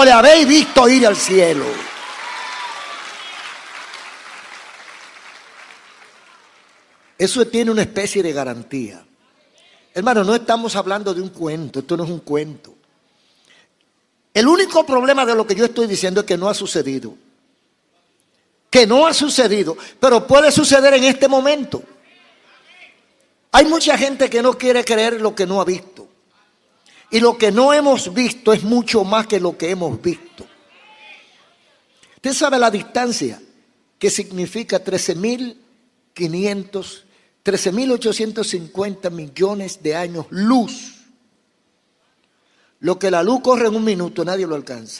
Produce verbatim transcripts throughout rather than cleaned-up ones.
le habéis visto ir al cielo. Eso tiene una especie de garantía. Hermano, no estamos hablando de un cuento, esto no es un cuento. El único problema de lo que yo estoy diciendo es que no ha sucedido. Que no ha sucedido, pero puede suceder en este momento. Hay mucha gente que no quiere creer lo que no ha visto. Y lo que no hemos visto es mucho más que lo que hemos visto. Usted sabe la distancia que significa trece mil quinientos, trece mil ochocientos cincuenta millones de años luz. Lo que la luz corre en un minuto, nadie lo alcanza.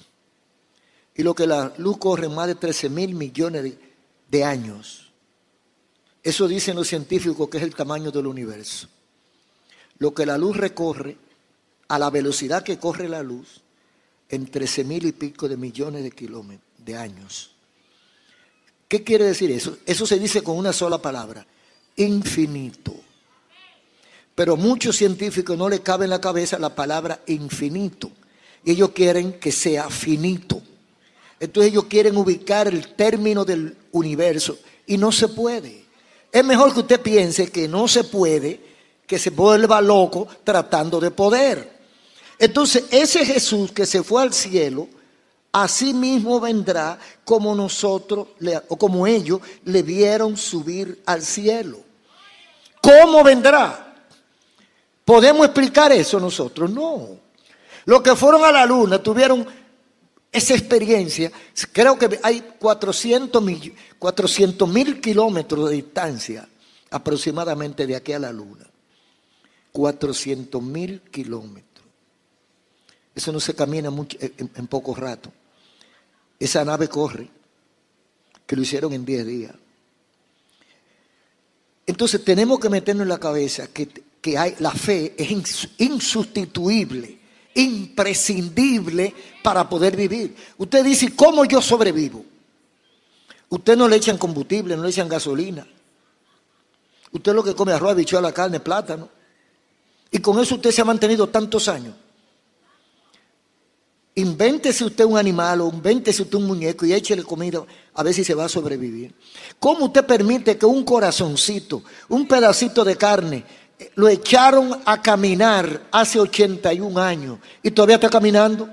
Y lo que la luz corre en más de trece mil millones de, de años. Eso dicen los científicos que es el tamaño del universo. Lo que la luz recorre a la velocidad que corre la luz en trece mil y pico de millones de kilómetros, de años. ¿Qué quiere decir eso? Eso se dice con una sola palabra: infinito. Pero muchos científicos no les cabe en la cabeza la palabra infinito. Y ellos quieren que sea finito. Entonces ellos quieren ubicar el término del universo y no se puede. Es mejor que usted piense que no se puede, que se vuelva loco tratando de poder. Entonces ese Jesús que se fue al cielo, así mismo vendrá como nosotros, o como ellos le vieron subir al cielo. ¿Cómo vendrá? ¿Podemos explicar eso nosotros? No. Los que fueron a la luna tuvieron esa experiencia. Creo que hay cuatrocientos mil kilómetros de distancia aproximadamente de aquí a la luna. cuatrocientos mil kilómetros. Eso no se camina mucho, en, en poco rato. Esa nave corre, que lo hicieron en diez días. Entonces tenemos que meternos en la cabeza que, que hay, la fe es insustituible, imprescindible para poder vivir. Usted dice, ¿cómo yo sobrevivo? Usted no le echan combustible, no le echan gasolina. Usted lo que come arroz, habichuela, carne, plátano. Y con eso usted se ha mantenido tantos años. Invéntese usted un animal o invéntese usted un muñeco y échele comida a ver si se va a sobrevivir. ¿Cómo usted permite que un corazoncito, un pedacito de carne, lo echaron a caminar hace ochenta y un años y todavía está caminando?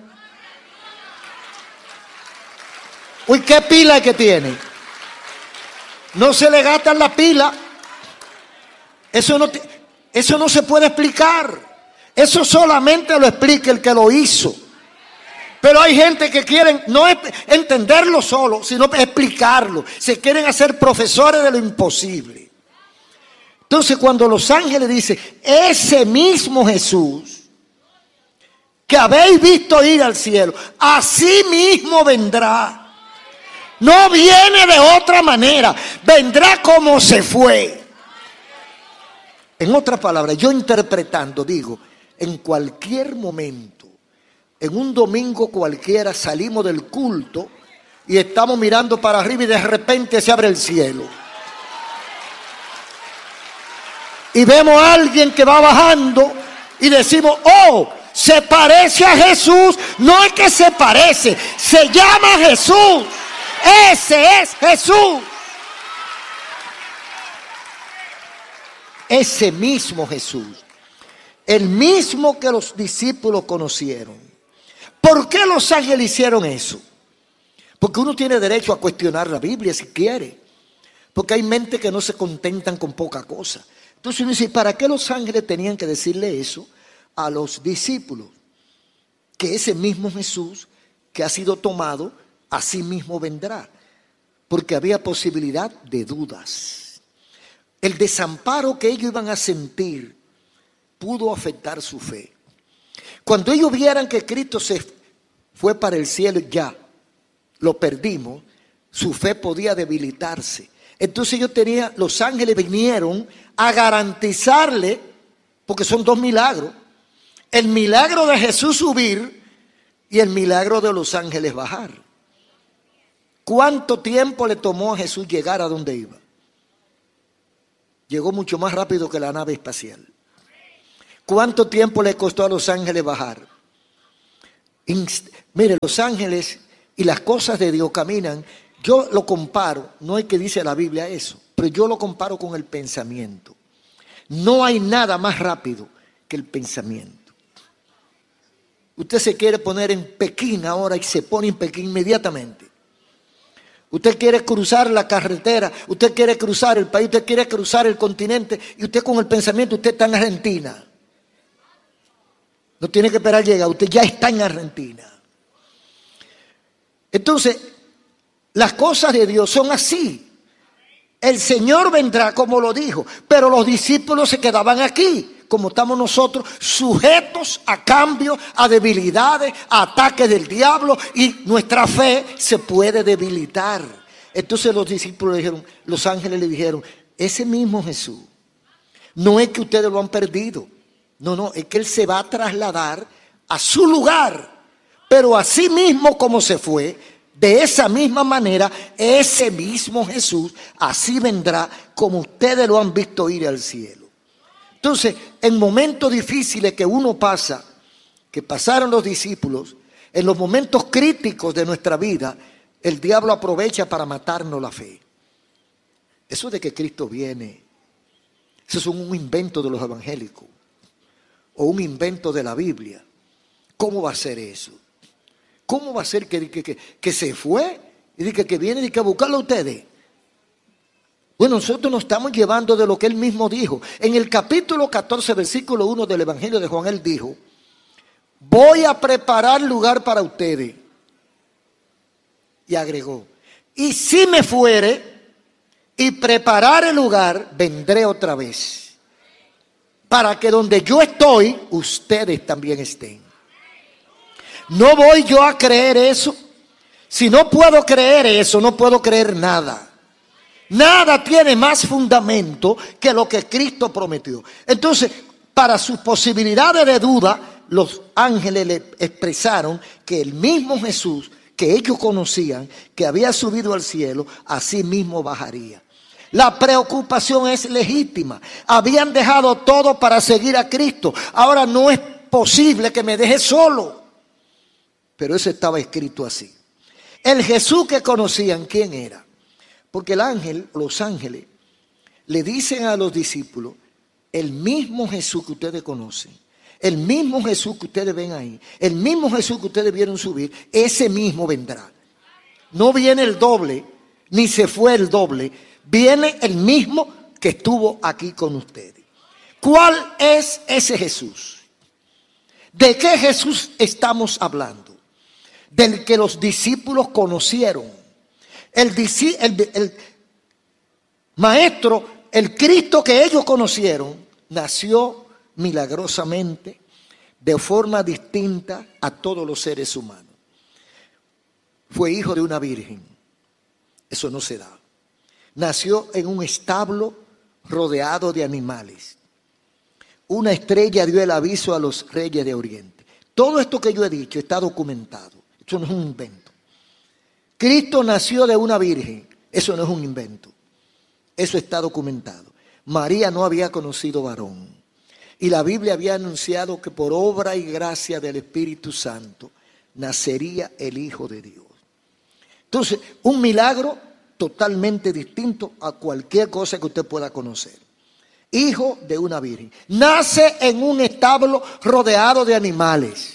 Uy, ¿qué pila es que tiene? No se le gastan la pila. Eso no, te, eso no se puede explicar. Eso solamente lo explica el que lo hizo. Pero hay gente que quieren no entenderlo solo, sino explicarlo. Se quieren hacer profesores de lo imposible. Entonces cuando los ángeles dicen, ese mismo Jesús que habéis visto ir al cielo, así mismo vendrá. No viene de otra manera, vendrá como se fue. En otras palabras, yo interpretando digo, en cualquier momento, en un domingo cualquiera salimos del culto y estamos mirando para arriba y de repente se abre el cielo. Y vemos a alguien que va bajando y decimos, oh, se parece a Jesús. No es que se parece, se llama Jesús. Ese es Jesús. Ese mismo Jesús. El mismo que los discípulos conocieron. ¿Por qué los ángeles hicieron eso? Porque uno tiene derecho a cuestionar la Biblia si quiere. Porque hay mentes que no se contentan con poca cosa. Entonces uno dice, ¿para qué los ángeles tenían que decirle eso a los discípulos? Que ese mismo Jesús que ha sido tomado, así mismo vendrá. Porque había posibilidad de dudas. El desamparo que ellos iban a sentir pudo afectar su fe. Cuando ellos vieran que Cristo se fue para el cielo, ya lo perdimos, su fe podía debilitarse. Entonces ellos tenían, los ángeles vinieron a garantizarle, porque son dos milagros, el milagro de Jesús subir y el milagro de los ángeles bajar. ¿Cuánto tiempo le tomó a Jesús llegar a donde iba? Llegó mucho más rápido que la nave espacial. ¿Cuánto tiempo le costó a los ángeles bajar? Inst- Mire, los ángeles y las cosas de Dios caminan. Yo lo comparo, no es que dice la Biblia eso, pero yo lo comparo con el pensamiento. No hay nada más rápido que el pensamiento. Usted se quiere poner en Pekín ahora y se pone en Pekín inmediatamente. Usted quiere cruzar la carretera, usted quiere cruzar el país, usted quiere cruzar el continente y usted con el pensamiento, usted está en Argentina. No tiene que esperar llegar, usted ya está en Argentina. Entonces, las cosas de Dios son así. El Señor vendrá como lo dijo, pero los discípulos se quedaban aquí, como estamos nosotros, sujetos a cambios, a debilidades, a ataques del diablo, y nuestra fe se puede debilitar. Entonces los discípulos le dijeron, los ángeles le dijeron, ese mismo Jesús, no es que ustedes lo han perdido, no, no, es que Él se va a trasladar a su lugar, pero así mismo como se fue, de esa misma manera, ese mismo Jesús así vendrá como ustedes lo han visto ir al cielo. Entonces, en momentos difíciles que uno pasa, que pasaron los discípulos, en los momentos críticos de nuestra vida, el diablo aprovecha para matarnos la fe. Eso de que Cristo viene, eso es un invento de los evangélicos o un invento de la Biblia. ¿Cómo va a ser eso? ¿Cómo va a ser que, que, que, que se fue y que, que viene y que a buscarlo a ustedes? Bueno, nosotros nos estamos llevando de lo que Él mismo dijo. En el capítulo catorce, versículo uno del Evangelio de Juan, Él dijo, voy a preparar lugar para ustedes. Y agregó, y si me fuere y preparar el lugar, vendré otra vez, para que donde yo estoy, ustedes también estén. No voy yo a creer eso. Si no puedo creer eso, no puedo creer nada. Nada tiene más fundamento que lo que Cristo prometió. Entonces, para sus posibilidades de duda, los ángeles le expresaron que el mismo Jesús que ellos conocían, que había subido al cielo, así mismo bajaría. La preocupación es legítima. Habían dejado todo para seguir a Cristo. Ahora no es posible que me deje solo. Pero eso estaba escrito así. El Jesús que conocían, ¿quién era? Porque el ángel, los ángeles, le dicen a los discípulos, el mismo Jesús que ustedes conocen, el mismo Jesús que ustedes ven ahí, el mismo Jesús que ustedes vieron subir, ese mismo vendrá. No viene el doble, ni se fue el doble, viene el mismo que estuvo aquí con ustedes. ¿Cuál es ese Jesús? ¿De qué Jesús estamos hablando? Del que los discípulos conocieron. El, el, el maestro, el Cristo que ellos conocieron, nació milagrosamente de forma distinta a todos los seres humanos. Fue hijo de una virgen. Eso no se da. Nació en un establo rodeado de animales. Una estrella dio el aviso a los reyes de Oriente. Todo esto que yo he dicho está documentado. Eso no es un invento. Cristo nació de una virgen. Eso no es un invento. Eso está documentado. María no había conocido varón. Y la Biblia había anunciado que por obra y gracia del Espíritu Santo nacería el Hijo de Dios. Entonces, un milagro totalmente distinto a cualquier cosa que usted pueda conocer. Hijo de una virgen. Nace en un establo rodeado de animales.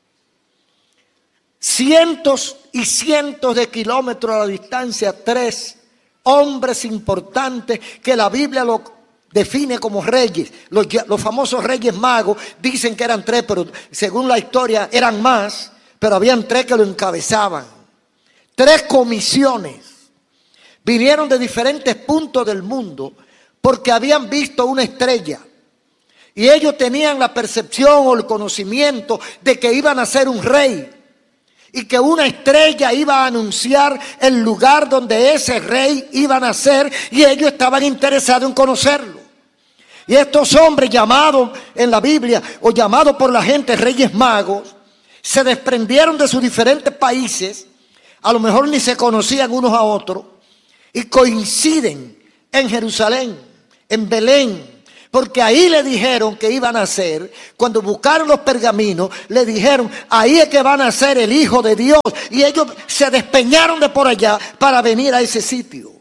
Cientos y cientos de kilómetros a la distancia, tres hombres importantes que la Biblia lo define como reyes. Los, los famosos reyes magos dicen que eran tres, pero según la historia eran más, pero habían tres que lo encabezaban. Tres comisiones. Vinieron de diferentes puntos del mundo porque habían visto una estrella. Y ellos tenían la percepción o el conocimiento de que iban a ser un rey. Y que una estrella iba a anunciar el lugar donde ese rey iba a nacer. Y ellos estaban interesados en conocerlo. Y estos hombres llamados en la Biblia o llamados por la gente reyes magos, se desprendieron de sus diferentes países. A lo mejor ni se conocían unos a otros. Y coinciden en Jerusalén, en Belén, Porque ahí le dijeron que iban a nacer. Cuando buscaron los pergaminos, le dijeron, ahí es que va a nacer el Hijo de Dios. Y ellos se despeñaron de por allá para venir a ese sitio.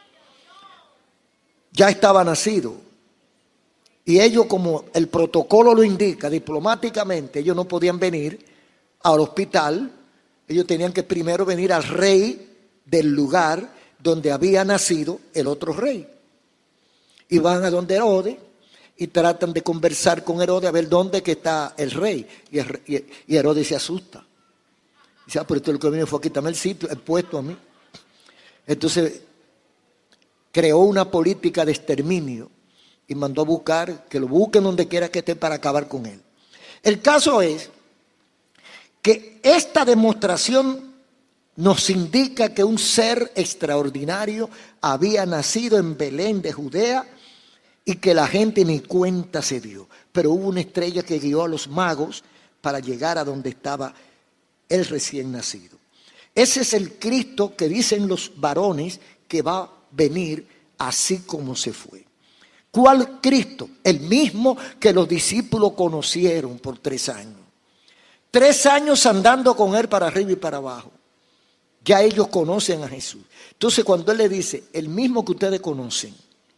Ya estaba nacido. Y ellos, como el protocolo lo indica, diplomáticamente, ellos no podían venir al hospital. Ellos tenían que primero venir al rey del lugar donde había nacido el otro rey. Y van a donde Herodes y tratan de conversar con Herodes a ver dónde que está el rey. Y, el, y Herodes se asusta. Dice, ah, pero esto lo que vino fue a quitarme el sitio, el puesto a mí. Entonces creó una política de exterminio y mandó a buscar, que lo busquen donde quiera que esté para acabar con él. El caso es que esta demostración nos indica que un ser extraordinario había nacido en Belén de Judea y que la gente ni cuenta se dio. Pero hubo una estrella que guió a los magos para llegar a donde estaba el recién nacido. Ese es el Cristo que dicen los varones que va a venir así como se fue. ¿Cuál Cristo? El mismo que los discípulos conocieron por tres años. Tres años andando con él para arriba y para abajo. Ya ellos conocen a Jesús. Entonces cuando él le dice, el mismo que ustedes conocen,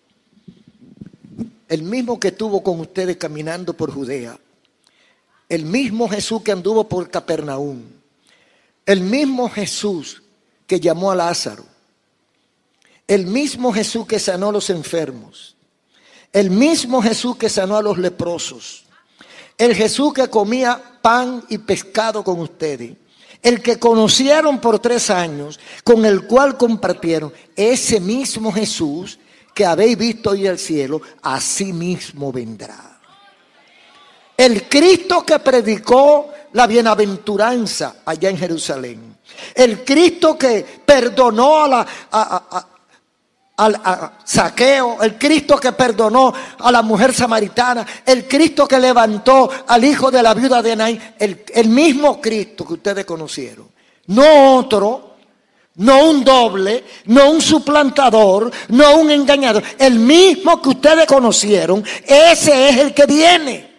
el mismo que estuvo con ustedes caminando por Judea, el mismo Jesús que anduvo por Capernaum, el mismo Jesús que llamó a Lázaro, el mismo Jesús que sanó a los enfermos, el mismo Jesús que sanó a los leprosos, el Jesús que comía pan y pescado con ustedes, el que conocieron por tres años, con el cual compartieron, ese mismo Jesús que habéis visto ir al cielo, así mismo vendrá. El Cristo que predicó la bienaventuranza allá en Jerusalén. El Cristo que perdonó a la, a, a, a, al a Zaqueo, el Cristo que perdonó a la mujer samaritana, el Cristo que levantó al hijo de la viuda de Naín, el, el mismo Cristo que ustedes conocieron. No otro, no un doble, no un suplantador, no un engañador. El mismo que ustedes conocieron, ese es el que viene.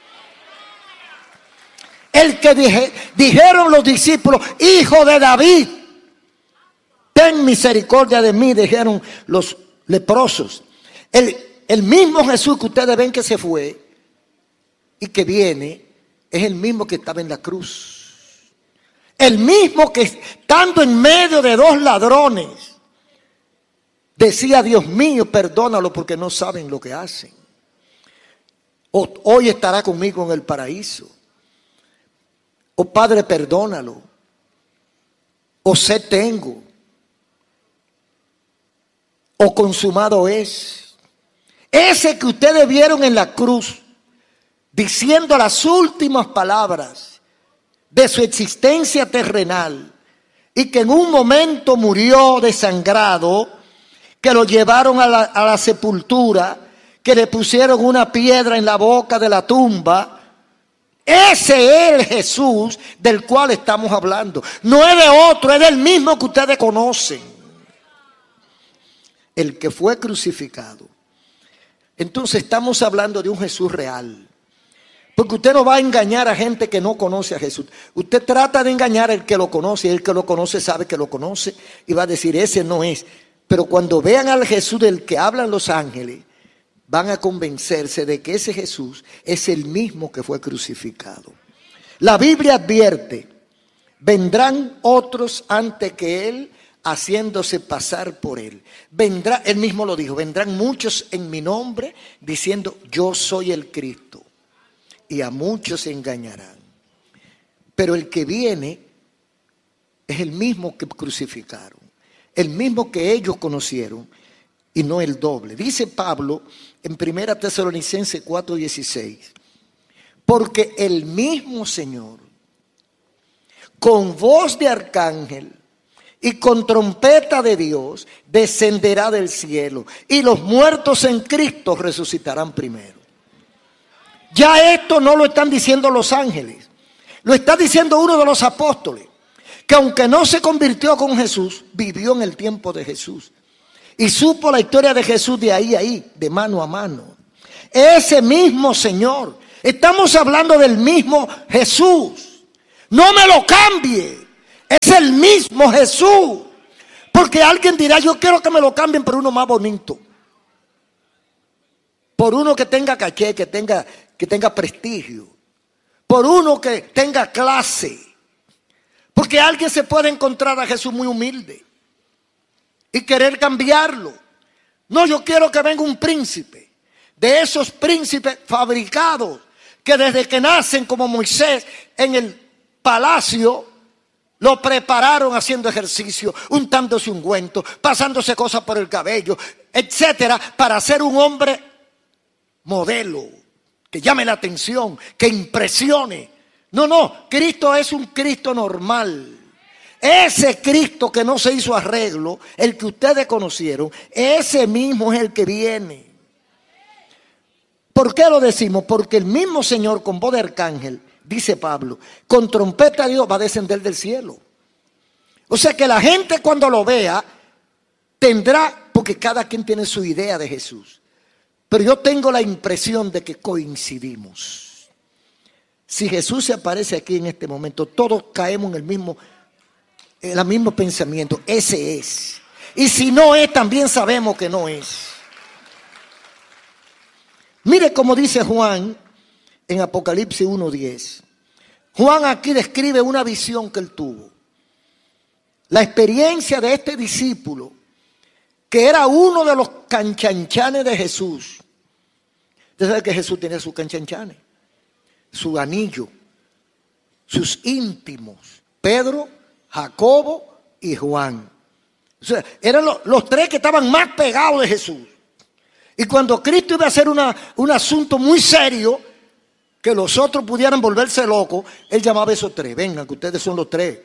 El que dije, dijeron los discípulos, hijo de David, ten misericordia de mí, dijeron los leprosos. El, el mismo Jesús que ustedes ven que se fue y que viene, es el mismo que estaba en la cruz. El mismo que estando en medio de dos ladrones, decía, Dios mío, perdónalo porque no saben lo que hacen. O, hoy estará conmigo en el paraíso. O Padre, perdónalo. O sed tengo. O consumado es. Ese que ustedes vieron en la cruz, diciendo las últimas palabras de su existencia terrenal, y que en un momento murió desangrado, que lo llevaron a la, a la sepultura, que le pusieron una piedra en la boca de la tumba. Ese es el Jesús del cual estamos hablando. No es de otro, es del mismo que ustedes conocen. El que fue crucificado. Entonces estamos hablando de un Jesús real. Porque usted no va a engañar a gente que no conoce a Jesús. Usted trata de engañar al que lo conoce, y el que lo conoce sabe que lo conoce y va a decir, ese no es. Pero cuando vean al Jesús del que hablan los ángeles, van a convencerse de que ese Jesús es el mismo que fue crucificado. La Biblia advierte, vendrán otros antes que él, haciéndose pasar por él. Vendrá, él mismo lo dijo, vendrán muchos en mi nombre diciendo, yo soy el Cristo. Y a muchos se engañarán. Pero el que viene es el mismo que crucificaron, el mismo que ellos conocieron y no el doble. Dice Pablo en primera Tesalonicenses cuatro dieciséis, porque el mismo Señor, con voz de arcángel y con trompeta de Dios, descenderá del cielo, y los muertos en Cristo resucitarán primero. Ya esto no lo están diciendo los ángeles, lo está diciendo uno de los apóstoles, que aunque no se convirtió con Jesús, vivió en el tiempo de Jesús y supo la historia de Jesús de ahí a ahí, de mano a mano. Ese mismo Señor. Estamos hablando del mismo Jesús. No me lo cambie. Es el mismo Jesús. Porque alguien dirá, yo quiero que me lo cambien por uno más bonito. Por uno que tenga caché, que tenga, que tenga prestigio. Por uno que tenga clase. Porque alguien se puede encontrar a Jesús muy humilde y querer cambiarlo. No, yo quiero que venga un príncipe. De esos príncipes fabricados que desde que nacen como Moisés en el palacio lo prepararon haciendo ejercicio, untándose ungüento, pasándose cosas por el cabello, etcétera, para ser un hombre modelo, que llame la atención, que impresione. No, no, Cristo es un Cristo normal. Ese Cristo que no se hizo arreglo, el que ustedes conocieron, ese mismo es el que viene. ¿Por qué lo decimos? Porque el mismo Señor con voz de arcángel, dice Pablo, con trompeta de Dios va a descender del cielo. O sea que la gente cuando lo vea tendrá, porque cada quien tiene su idea de Jesús, pero yo tengo la impresión de que coincidimos. Si Jesús se aparece aquí en este momento, todos caemos en el mismo, en el mismo pensamiento, ese es. Y si no es, también sabemos que no es. Mire cómo dice Juan en Apocalipsis uno diez. Juan aquí describe una visión que él tuvo. La experiencia de este discípulo, que era uno de los canchanchanes de Jesús. Usted sabe que Jesús tenía sus canchanchanes, su anillo, sus íntimos, Pedro, Jacobo y Juan. O sea, eran los, los tres que estaban más pegados de Jesús. Y cuando Cristo iba a hacer una, un asunto muy serio, que los otros pudieran volverse locos, él llamaba a esos tres. Vengan, que ustedes son los tres.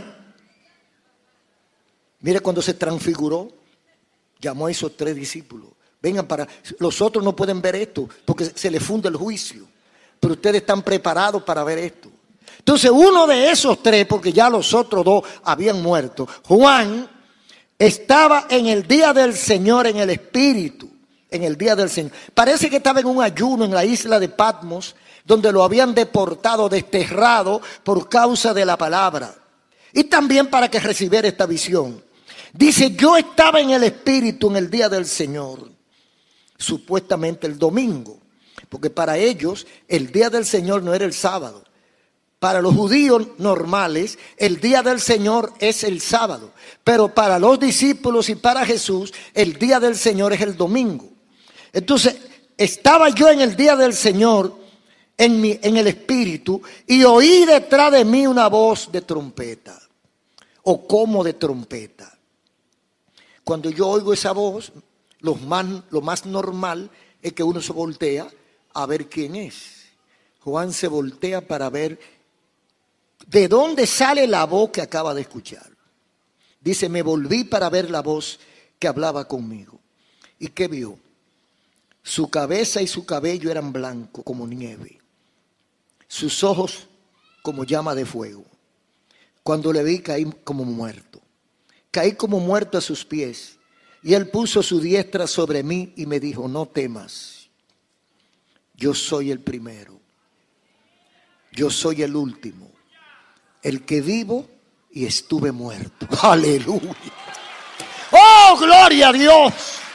Mire cuando se transfiguró, llamó a esos tres discípulos. Vengan para, los otros no pueden ver esto, porque se les funde el juicio. Pero ustedes están preparados para ver esto. Entonces uno de esos tres, porque ya los otros dos habían muerto, Juan, estaba en el día del Señor en el Espíritu. En el día del Señor. Parece que estaba en un ayuno en la isla de Patmos, donde lo habían deportado, desterrado por causa de la palabra. Y también para que recibiera esta visión. Dice, yo estaba en el Espíritu en el día del Señor, supuestamente el domingo, porque para ellos el día del Señor no era el sábado. Para los judíos normales, el día del Señor es el sábado. Pero para los discípulos y para Jesús, el día del Señor es el domingo. Entonces, estaba yo en el día del Señor, en, mi, en el Espíritu, y oí detrás de mí una voz de trompeta, o como de trompeta. Cuando yo oigo esa voz, lo más, lo más normal es que uno se voltea a ver quién es. Juan se voltea para ver de dónde sale la voz que acaba de escuchar. Dice, me volví para ver la voz que hablaba conmigo. ¿Y qué vio? Su cabeza y su cabello eran blancos como nieve, sus ojos como llama de fuego. Cuando le vi caí como muerto, caí como muerto a sus pies, y él puso su diestra sobre mí y me dijo, no temas, yo soy el primero, yo soy el último, el que vivo y estuve muerto. Aleluya. ¡Oh, gloria a Dios!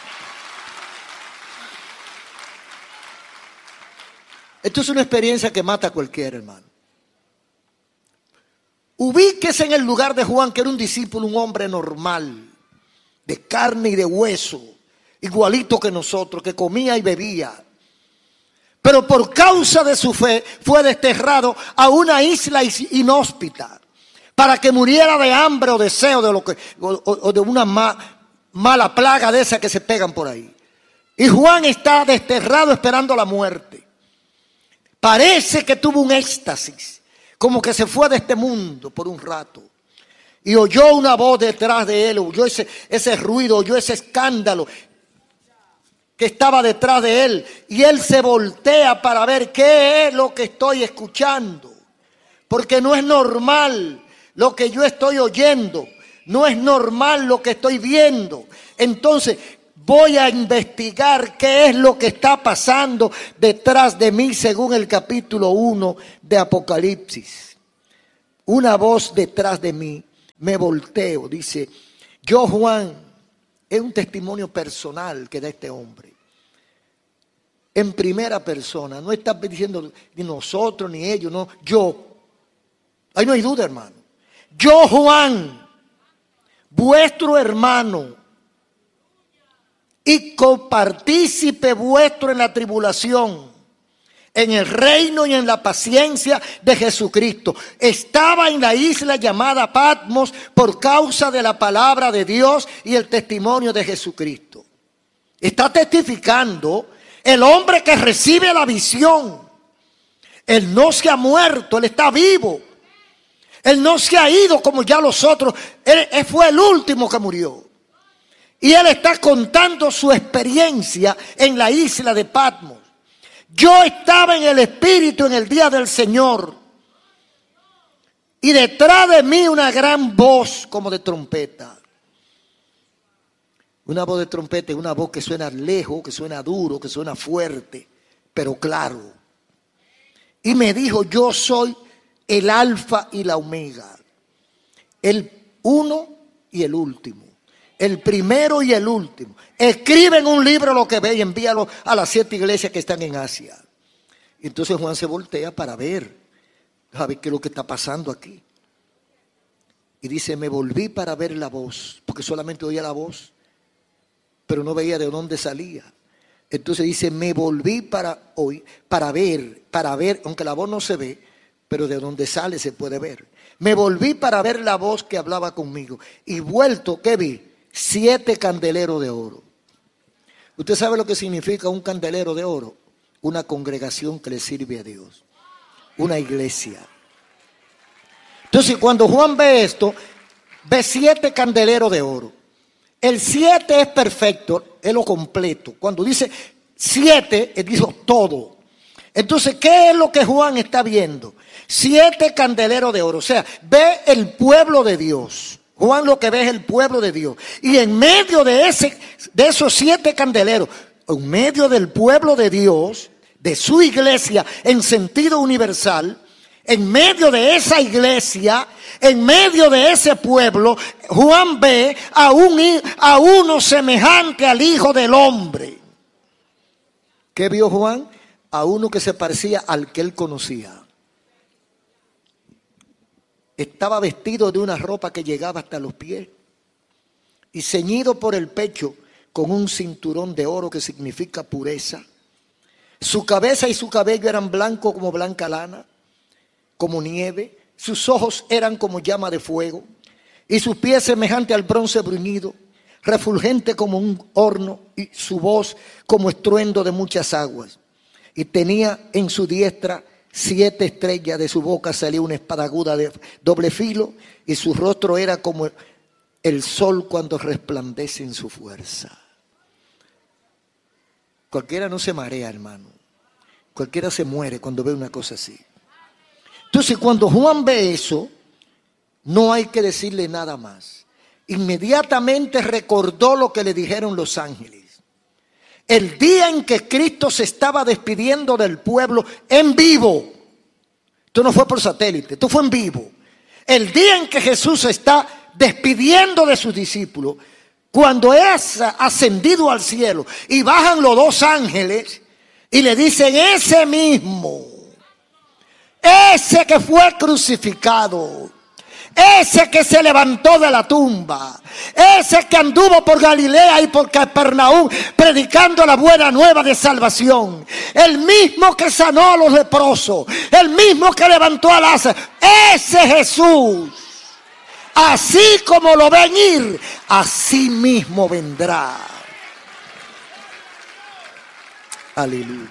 Esto es una experiencia que mata a cualquiera, hermano. Ubíquese en el lugar de Juan, que era un discípulo, un hombre normal, de carne y de hueso, igualito que nosotros, que comía y bebía. Pero por causa de su fe fue desterrado a una isla inhóspita para que muriera de hambre o deseo de lo que, o, o de una ma, mala plaga de esas que se pegan por ahí. Y Juan está desterrado esperando la muerte. Parece que tuvo un éxtasis, como que se fue de este mundo por un rato. Y oyó una voz detrás de él, oyó ese, ese ruido, oyó ese escándalo que estaba detrás de él. Y él se voltea para ver qué es lo que estoy escuchando. Porque no es normal lo que yo estoy oyendo. No es normal lo que estoy viendo. Entonces, voy a investigar qué es lo que está pasando detrás de mí según el capítulo uno de Apocalipsis. Una voz detrás de mí, me volteo, dice, yo Juan, es un testimonio personal que da este hombre. En primera persona, no está diciendo ni nosotros ni ellos, no, yo. Ahí no hay duda, hermano. Yo Juan, vuestro hermano, y copartícipe vuestro en la tribulación, en el reino y en la paciencia de Jesucristo. Estaba en la isla llamada Patmos por causa de la palabra de Dios y el testimonio de Jesucristo. Está testificando el hombre que recibe la visión. Él no se ha muerto, él está vivo. Él no se ha ido como ya los otros. Él, él fue el último que murió. Y él está contando su experiencia en la isla de Patmos. Yo estaba en el Espíritu en el día del Señor. Y detrás de mí una gran voz como de trompeta. Una voz de trompeta, una voz que suena lejos, que suena duro, que suena fuerte, pero claro. Y me dijo, yo soy el alfa y la omega, el uno y el último, el primero y el último. Escribe en un libro lo que ve y envíalo a las siete iglesias que están en Asia. Y entonces Juan se voltea para ver, a ver qué es lo que está pasando aquí. Y dice, me volví para ver la voz, porque solamente oía la voz, pero no veía de dónde salía. Entonces dice, me volví para oír, para ver, para ver, aunque la voz no se ve, pero de donde sale se puede ver. Me volví para ver la voz que hablaba conmigo. Y vuelto, ¿qué vi? Siete candeleros de oro. ¿Usted sabe lo que significa un candelero de oro? Una congregación que le sirve a Dios. Una iglesia. Entonces, cuando Juan ve esto, ve siete candeleros de oro. El siete es perfecto, es lo completo. Cuando dice siete, él dice todo. Entonces, ¿qué es lo que Juan está viendo? Siete candeleros de oro. O sea, ve el pueblo de Dios. Juan lo que ve es el pueblo de Dios. Y en medio de, ese, de esos siete candeleros, en medio del pueblo de Dios, de su iglesia en sentido universal, en medio de esa iglesia, en medio de ese pueblo, Juan ve a, un, a uno semejante al Hijo del Hombre. ¿Qué vio Juan? A uno que se parecía al que él conocía. Estaba vestido de una ropa que llegaba hasta los pies y ceñido por el pecho con un cinturón de oro que significa pureza. Su cabeza y su cabello eran blancos como blanca lana, como nieve. Sus ojos eran como llama de fuego y sus pies semejante al bronce bruñido, refulgente como un horno, y su voz como estruendo de muchas aguas. Y tenía en su diestra siete estrellas, de su boca salía una espada aguda de doble filo, y su rostro era como el sol cuando resplandece en su fuerza. Cualquiera no se marea, hermano. Cualquiera se muere cuando ve una cosa así. Entonces, cuando Juan ve eso, no hay que decirle nada más. Inmediatamente recordó lo que le dijeron los ángeles. El día en que Cristo se estaba despidiendo del pueblo en vivo. Esto no fue por satélite, esto fue en vivo. El día en que Jesús se está despidiendo de sus discípulos, cuando es ascendido al cielo y bajan los dos ángeles y le dicen, ese mismo, ese que fue crucificado, ese que se levantó de la tumba, ese que anduvo por Galilea y por Capernaum predicando la buena nueva de salvación, el mismo que sanó a los leprosos, el mismo que levantó a Lázaro, ese Jesús, así como lo ven ir, así mismo vendrá. Aleluya.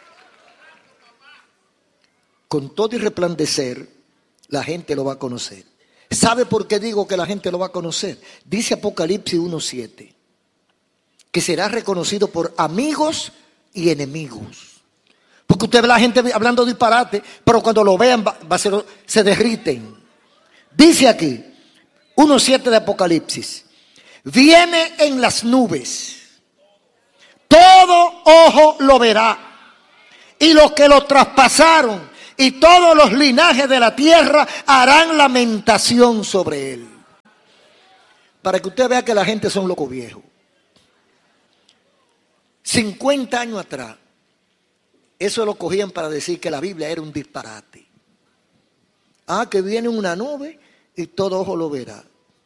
Con todo y resplandecer, la gente lo va a conocer. ¿Sabe por qué digo que la gente lo va a conocer? Dice Apocalipsis uno siete, que será reconocido por amigos y enemigos. Porque usted ve a la gente hablando disparate, pero cuando lo vean va, va a ser, se derriten. Dice aquí, uno siete de Apocalipsis, viene en las nubes. todo ojo lo verá. Y los que lo traspasaron y todos los linajes de la tierra harán lamentación sobre él. Para que usted vea que la gente son locos viejos. cincuenta años atrás, eso lo cogían para decir que la Biblia era un disparate. Ah, que viene una nube y todo ojo lo verá.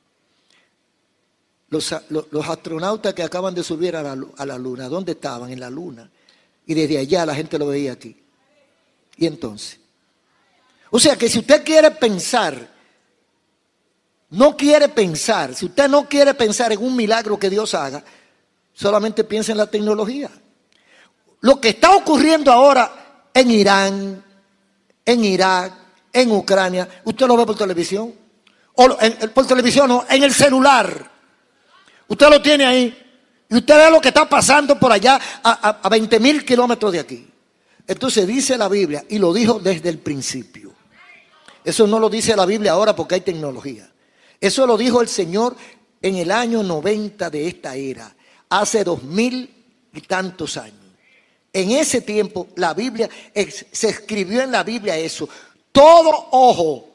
Los, los, los astronautas que acaban de subir a la, a la luna, ¿dónde estaban? En la luna. Y desde allá la gente lo veía aquí. Y entonces, o sea que si usted quiere pensar, no quiere pensar, si usted no quiere pensar en un milagro que Dios haga, solamente piensa en la tecnología. Lo que está ocurriendo ahora en Irán, en Irak, en Ucrania, usted lo ve por televisión. O en, por televisión, no, en el celular. Usted lo tiene ahí. Y usted ve lo que está pasando por allá a, a, a veinte mil kilómetros de aquí. Entonces dice la Biblia, y lo dijo desde el principio. Eso no lo dice la Biblia ahora porque hay tecnología. Eso lo dijo el Señor en el año noventa de esta era, hace dos mil y tantos años. En ese tiempo la Biblia, se escribió en la Biblia eso. Todo ojo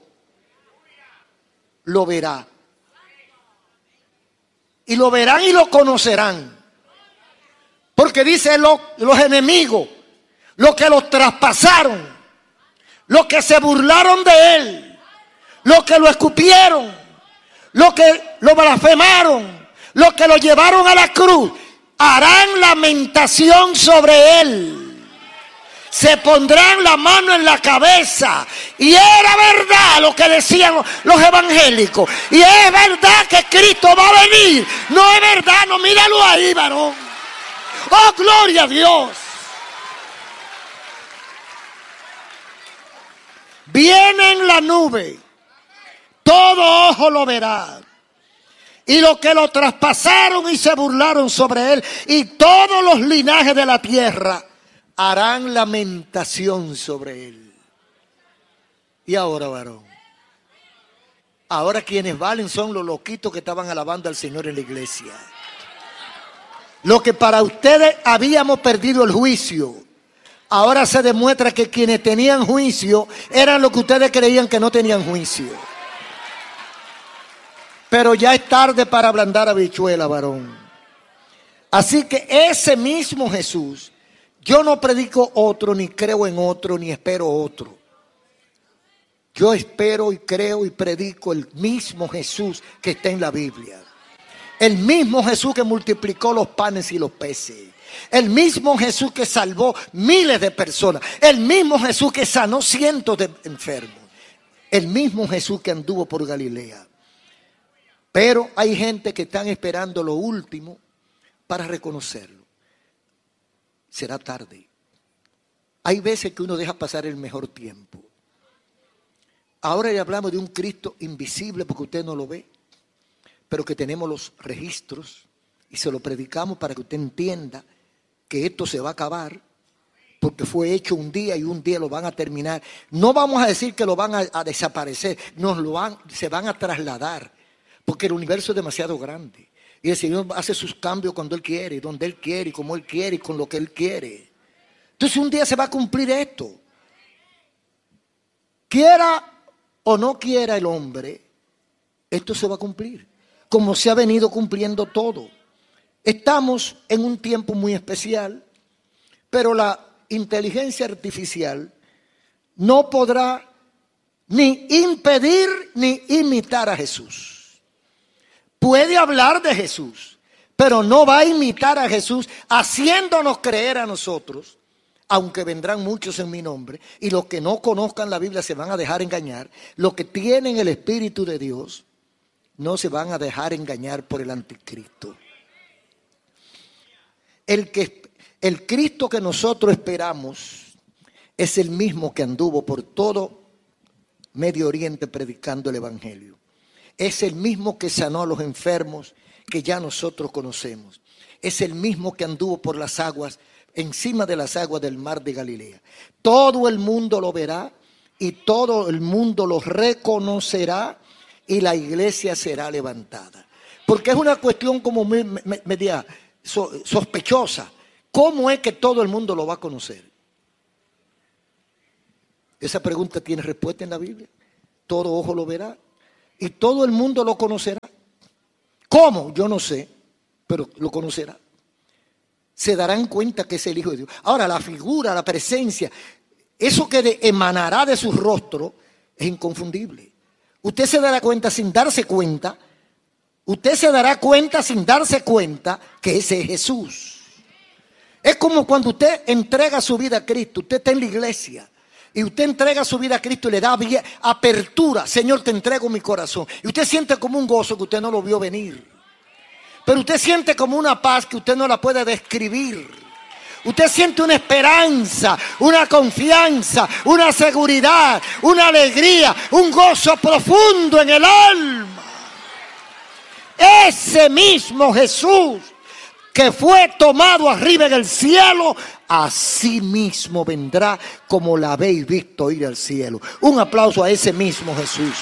lo verá. Y lo verán y lo conocerán. Porque dice lo, los enemigos, los que los traspasaron, los que se burlaron de él, los que lo escupieron, los que lo blasfemaron, los que lo llevaron a la cruz, harán lamentación sobre él. Se pondrán la mano en la cabeza. Y era verdad lo que decían los evangélicos. Y es verdad que Cristo va a venir. No es verdad, no, míralo ahí, varón. Oh, gloria a Dios. Viene en la nube. Todo ojo lo verá. Y los que lo traspasaron y se burlaron sobre él. Y todos los linajes de la tierra harán lamentación sobre él. Y ahora, varón, ahora quienes valen son los loquitos que estaban alabando al Señor en la iglesia. Lo que para ustedes habíamos perdido el juicio, ahora se demuestra que quienes tenían juicio eran los que ustedes creían que no tenían juicio. Pero ya es tarde para ablandar habichuela, varón. Así que ese mismo Jesús, yo no predico otro, ni creo en otro, ni espero otro. Yo espero y creo y predico el mismo Jesús que está en la Biblia. El mismo Jesús que multiplicó los panes y los peces. El mismo Jesús que salvó miles de personas. El mismo Jesús que sanó cientos de enfermos. El mismo Jesús que anduvo por Galilea. Pero hay gente que están esperando lo último para reconocerlo. Será tarde. Hay veces que uno deja pasar el mejor tiempo. Ahora le hablamos de un Cristo invisible porque usted no lo ve, pero que tenemos los registros y se lo predicamos para que usted entienda que esto se va a acabar porque fue hecho un día y un día lo van a terminar. No vamos a decir que lo van a, a desaparecer, nos lo van, se van a trasladar porque el universo es demasiado grande. Y el Señor hace sus cambios cuando Él quiere, donde Él quiere, y como Él quiere, y con lo que Él quiere. Entonces un día se va a cumplir esto. Quiera o no quiera el hombre, esto se va a cumplir. Como se ha venido cumpliendo todo. Estamos en un tiempo muy especial, pero la inteligencia artificial no podrá ni impedir ni imitar a Jesús. Puede hablar de Jesús, pero no va a imitar a Jesús haciéndonos creer a nosotros, aunque vendrán muchos en mi nombre, y los que no conozcan la Biblia se van a dejar engañar. Los que tienen el Espíritu de Dios no se van a dejar engañar por el anticristo. El, que, el Cristo que nosotros esperamos es el mismo que anduvo por todo Medio Oriente predicando el Evangelio. Es el mismo que sanó a los enfermos que ya nosotros conocemos. Es el mismo que anduvo por las aguas, encima de las aguas del mar de Galilea. Todo el mundo lo verá y todo el mundo lo reconocerá y la iglesia será levantada. Porque es una cuestión como media sospechosa ¿cómo es que todo el mundo lo va a conocer? Esa pregunta tiene respuesta en la Biblia. Todo ojo lo verá y todo el mundo lo conocerá. ¿Cómo? Yo no sé, pero lo conocerá. Se darán cuenta que es el Hijo de Dios. Ahora, la figura, la presencia, eso que de, emanará de su rostro es inconfundible. Usted se dará cuenta sin darse cuenta, usted se dará cuenta sin darse cuenta que ese es Jesús. Es como cuando usted entrega su vida a Cristo, usted está en la iglesia y usted entrega su vida a Cristo y le da apertura. Señor, te entrego mi corazón. Y usted siente como un gozo que usted no lo vio venir. Pero usted siente como una paz que usted no la puede describir. Usted siente una esperanza, una confianza, una seguridad, una alegría, un gozo profundo en el alma. Ese mismo Jesús que fue tomado arriba en el cielo, así mismo vendrá como la habéis visto ir al cielo. Un aplauso a ese mismo Jesús.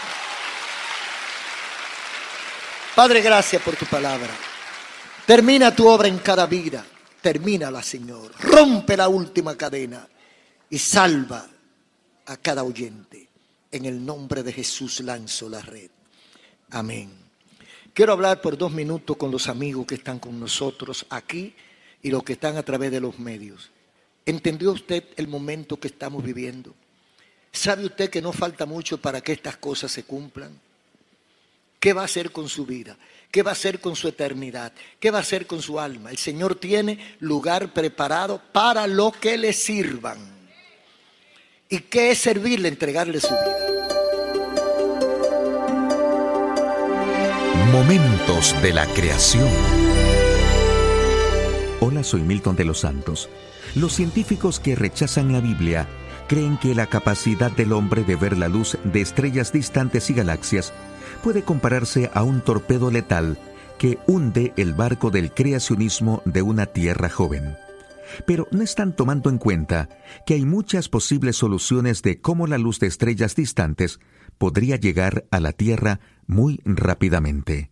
Padre, gracias por tu palabra. Termina tu obra en cada vida. Termínala, Señor. Rompe la última cadena y salva a cada oyente. En el nombre de Jesús lanzo la red. Amén. Quiero hablar por dos minutos con los amigos que están con nosotros aquí y los que están a través de los medios. ¿Entendió usted el momento que estamos viviendo? ¿Sabe usted que no falta mucho para que estas cosas se cumplan? ¿Qué va a hacer con su vida? ¿Qué va a hacer con su eternidad? ¿Qué va a hacer con su alma? El Señor tiene lugar preparado para lo que le sirvan. ¿Y qué es servirle? Entregarle su vida. Momentos de la creación. Hola, soy Milton de los Santos. Los científicos que rechazan la Biblia creen que la capacidad del hombre de ver la luz de estrellas distantes y galaxias puede compararse a un torpedo letal que hunde el barco del creacionismo de una tierra joven. Pero no están tomando en cuenta que hay muchas posibles soluciones de cómo la luz de estrellas distantes podría llegar a la Tierra muy rápidamente.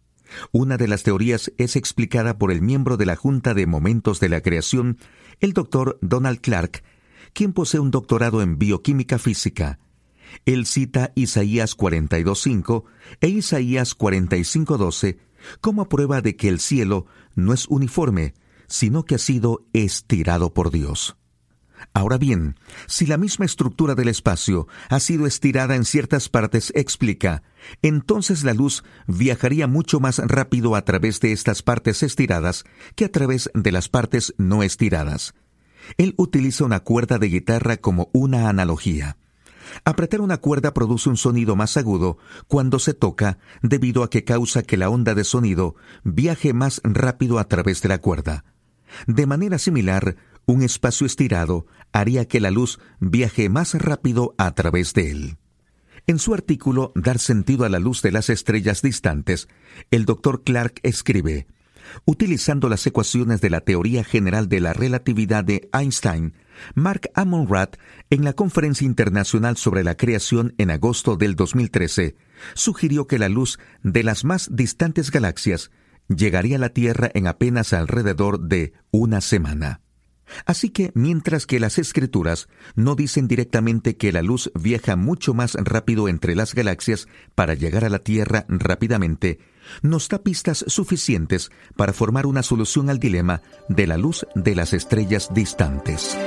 Una de las teorías es explicada por el miembro de la Junta de Momentos de la Creación, el doctor Donald Clark, quien posee un doctorado en bioquímica física. Él cita Isaías cuarenta y dos cinco e Isaías cuarenta y cinco doce como prueba de que el cielo no es uniforme, sino que ha sido estirado por Dios. Ahora bien, si la misma estructura del espacio ha sido estirada en ciertas partes, explica, entonces la luz viajaría mucho más rápido a través de estas partes estiradas que a través de las partes no estiradas. Él utiliza una cuerda de guitarra como una analogía. Apretar una cuerda produce un sonido más agudo cuando se toca, debido a que causa que la onda de sonido viaje más rápido a través de la cuerda. De manera similar, un espacio estirado haría que la luz viaje más rápido a través de él. En su artículo Dar sentido a la luz de las estrellas distantes, el doctor Clark escribe: utilizando las ecuaciones de la teoría general de la relatividad de Einstein, Mark Amon-Ra, en la Conferencia Internacional sobre la Creación en agosto del dos mil trece, sugirió que la luz de las más distantes galaxias llegaría a la Tierra en apenas alrededor de una semana. Así que, mientras que las Escrituras no dicen directamente que la luz viaja mucho más rápido entre las galaxias para llegar a la Tierra rápidamente, nos da pistas suficientes para formar una solución al dilema de la luz de las estrellas distantes.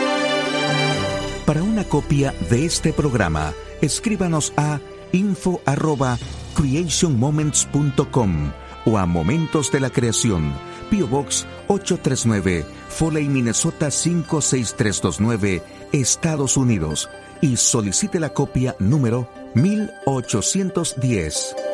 Para una copia de este programa, escríbanos a info arroba creation moments punto com o a Momentos de la Creación, P O Box ocho tres nueve, Foley, Minnesota cinco seis tres dos nueve, Estados Unidos, y solicite la copia número mil ochocientos diez.